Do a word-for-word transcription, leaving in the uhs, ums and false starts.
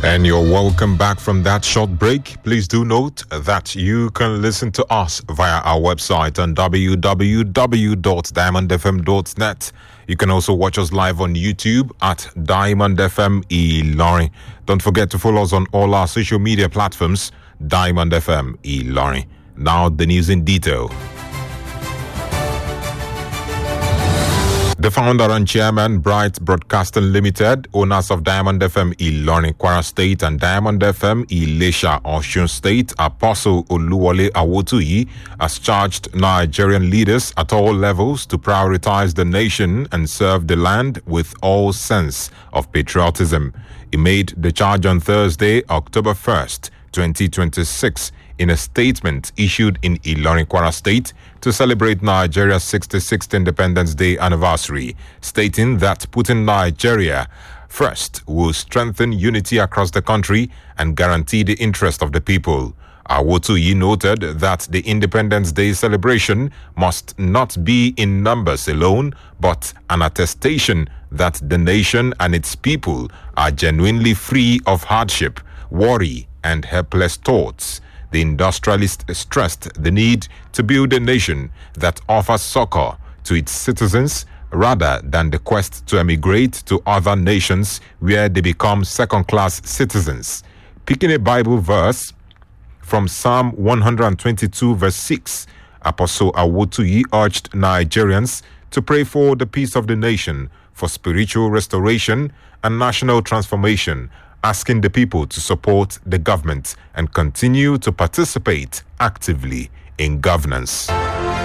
And you're welcome back from that short break. Please do note that you can listen to us via our website on w w w dot diamond f m dot net. You can also watch us live on YouTube at Diamond F M Ilorin. Don't forget to follow us on all our social media platforms, Diamond F M Ilorin. Now the news in detail. The founder and chairman, Bright Broadcasting Limited, owners of Diamond F M Ilorin, Kwara State, and Diamond F M Ilesha, Osun State, Apostle Oluwole Awotuyi, has charged Nigerian leaders at all levels to prioritize the nation and serve the land with all sense of patriotism. He made the charge on Thursday, October first, twenty twenty-six, in a statement issued in Ilorin, Kwara State, to celebrate Nigeria's sixty-sixth Independence Day anniversary, stating that putting Nigeria first will strengthen unity across the country and guarantee the interest of the people. Awotuyi noted that the Independence Day celebration must not be in numbers alone, but an attestation that the nation and its people are genuinely free of hardship, worry, and helpless thoughts. The industrialist stressed the need to build a nation that offers succor to its citizens rather than the quest to emigrate to other nations where they become second-class citizens. Picking a Bible verse from Psalm one twenty-two verse six, Apostle Awotuyi urged Nigerians to pray for the peace of the nation, for spiritual restoration and national transformation, asking the people to support the government and continue to participate actively in governance.